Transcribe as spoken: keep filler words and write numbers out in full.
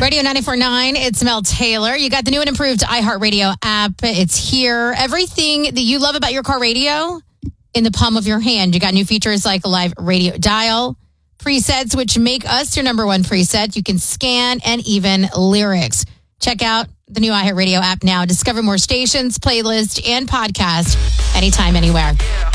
Radio ninety-four point nine, it's Mel Taylor. You got the new and improved iHeartRadio app. It's here. Everything that you love about your car radio in the palm of your hand. You got new features like a live radio dial, presets, which make us your number one preset. You can scan and even lyrics. Check out the new iHeartRadio app now. Discover more stations, playlists, and podcasts anytime, anywhere.